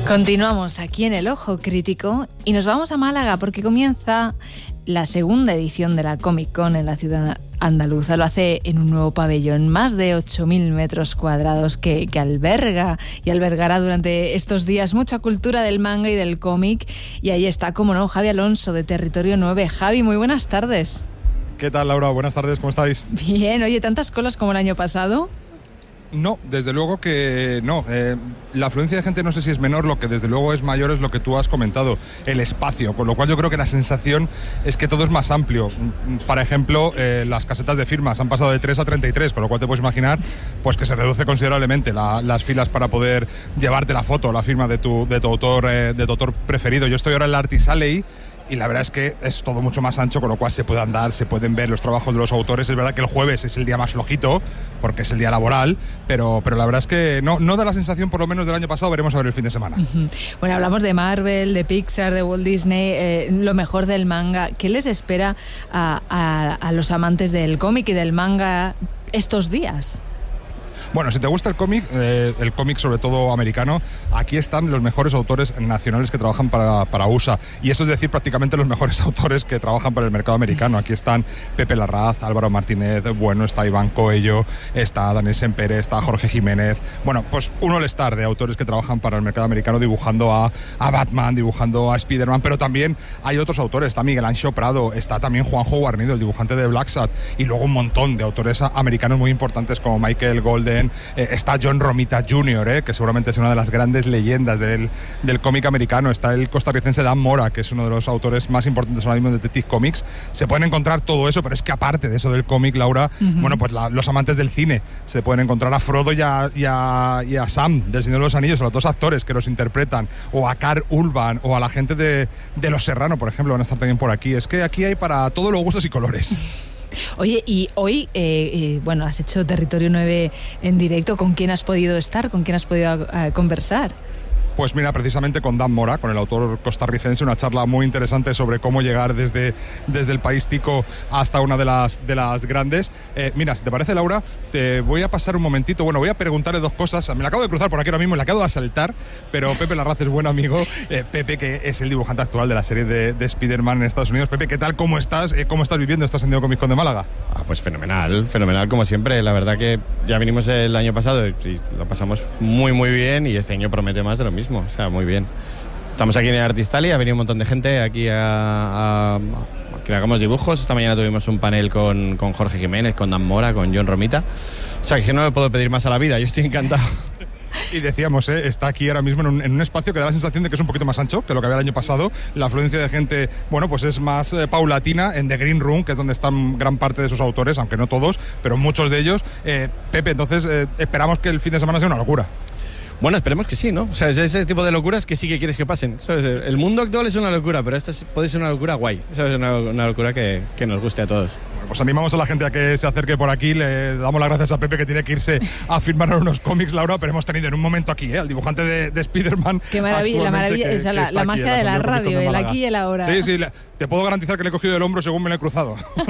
Continuamos aquí en El Ojo Crítico y nos vamos a Málaga porque comienza la segunda edición de la Comic Con en la ciudad andaluza. Lo hace en un nuevo pabellón, más de 8.000 metros cuadrados que alberga y albergará durante estos días mucha cultura del manga y del cómic. Y ahí está, como no, Javi Alonso de Territorio 9. Javi, muy buenas tardes. ¿Qué tal, Laura? Buenas tardes, ¿cómo estáis? Bien, oye, ¿tantas colas como el año pasado? No, desde luego que no. La afluencia de gente no sé si es menor, lo que desde luego es mayor es lo que tú has comentado, el espacio, con lo cual yo creo que la sensación es que todo es más amplio. Por ejemplo, las casetas de firmas han pasado de 3 a 33, con lo cual te puedes imaginar pues que se reduce considerablemente las filas para poder llevarte la foto, la firma de tu autor preferido. Yo estoy ahora en la Artis Alley y la verdad es que es todo mucho más ancho, con lo cual se puede andar, se pueden ver los trabajos de los autores. Es verdad que el jueves es el día más flojito, porque es el día laboral, pero la verdad es que no da la sensación, por lo menos del año pasado. Veremos a ver el fin de semana. Uh-huh. Bueno, hablamos de Marvel, de Pixar, de Walt Disney, lo mejor del manga. ¿Qué les espera a los amantes del cómic y del manga estos días? Bueno, si te gusta el cómic sobre todo americano, aquí están los mejores autores nacionales que trabajan para USA. Y eso es decir, prácticamente los mejores autores que trabajan para el mercado americano. Aquí están Pepe Larraz, Álvaro Martínez, bueno, está Iván Coello, está Daniel Sempere, está Jorge Jiménez. Bueno, pues un all-star de autores que trabajan para el mercado americano dibujando a Batman, dibujando a Spider-Man, pero también hay otros autores. Está Miguel Anxo Prado, está también Juanjo Guarnido, el dibujante de Black Sat, y luego un montón de autores americanos muy importantes como Michael Golden. Está John Romita Jr., que seguramente es una de las grandes leyendas del cómic americano. Está el costarricense Dan Mora, que es uno de los autores más importantes ahora mismo de Detective Comics. Se pueden encontrar todo eso, pero es que aparte de eso del cómic, Laura, bueno, pues los amantes del cine se pueden encontrar a Frodo y a Sam del Señor de los Anillos, a los dos actores que los interpretan, o a Karl Urban, o a la gente de Los Serrano, por ejemplo, van a estar también por aquí. Es que aquí hay para todos los gustos y colores. Oye, y hoy, bueno, has hecho Territorio 9 en directo. ¿Con quién has podido estar? ¿Con quién has podido conversar? Pues mira, precisamente con Dan Mora, con el autor costarricense, una charla muy interesante sobre cómo llegar desde el país tico hasta una de las grandes. Mira, si te parece, Laura, te voy a pasar un momentito. Bueno, voy a preguntarle dos cosas. Me la acabo de cruzar por aquí ahora mismo y la acabo de asaltar, pero Pepe Larraz es buen amigo. Pepe, que es el dibujante actual de la serie de Spider-Man en Estados Unidos. Pepe, ¿qué tal? ¿Cómo estás? ¿Cómo estás viviendo esta San Diego Comic Con de Málaga? Pues fenomenal como siempre. La verdad que ya vinimos el año pasado y lo pasamos muy, muy bien, y este año promete más de lo mismo. O sea, muy bien. Estamos aquí en el Artis Alley, ha venido un montón de gente aquí a que hagamos dibujos. Esta mañana tuvimos un panel con Jorge Jiménez, con Dan Mora, con John Romita. O sea, que no le puedo pedir más a la vida, yo estoy encantado. Y decíamos, está aquí ahora mismo en un espacio que da la sensación de que es un poquito más ancho que lo que había el año pasado. La afluencia de gente, bueno, pues es más paulatina en The Green Room, que es donde están gran parte de sus autores, aunque no todos, pero muchos de ellos. Pepe, entonces esperamos que el fin de semana sea una locura. Bueno, esperemos que sí, ¿no? O sea, es ese tipo de locuras que sí que quieres que pasen, ¿sabes? El mundo actual es una locura, pero esta puede ser una locura guay, ¿sabes? Una locura que nos guste a todos. Bueno, pues animamos a la gente a que se acerque por aquí. Le damos las gracias a Pepe, que tiene que irse a firmar unos cómics, Laura, pero hemos tenido en un momento aquí al dibujante de Spider-Man. Qué maravilla, la maravilla, la magia de la radio, el aquí y el ahora. Sí, te puedo garantizar que le he cogido el hombro según me lo he cruzado.